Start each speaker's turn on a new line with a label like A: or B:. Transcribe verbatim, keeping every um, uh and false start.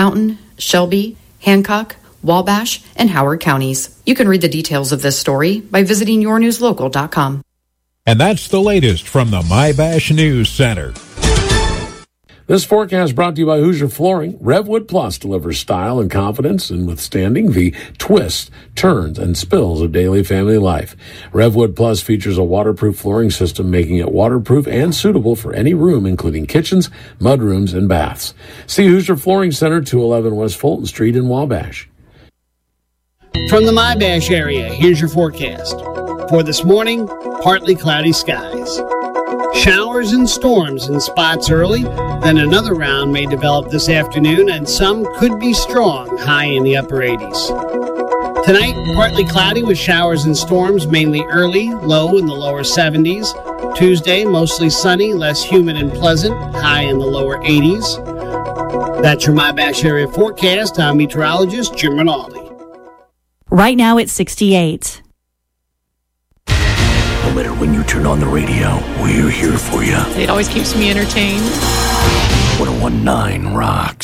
A: Mountain, Shelby, Hancock, Wabash, and Howard counties. You can read the details of this story by visiting your news local dot com.
B: And that's the latest from the MyBash News Center.
C: This forecast brought to you by Hoosier Flooring. RevWood Plus delivers style and confidence in withstanding the twists, turns, and spills of daily family life. RevWood Plus features a waterproof flooring system, making it waterproof and suitable for any room, including kitchens, mudrooms, and baths. See Hoosier Flooring Center, two eleven West Fulton Street in Wabash.
D: From the MyBash area, here's your forecast. For this morning, partly cloudy skies. Showers and storms in spots early, then another round may develop this afternoon, and some could be strong, high in the upper eighties. Tonight, partly cloudy with showers and storms, mainly early, low in the lower seventies. Tuesday, mostly sunny, less humid and pleasant, high in the lower eighties. That's your MyBash area forecast. I'm meteorologist Jim Rinaldi.
E: Right now it's sixty-eight.
F: No matter when you turn on the radio, we're here for you.
G: It always keeps me entertained.
F: one oh one point nine rocks.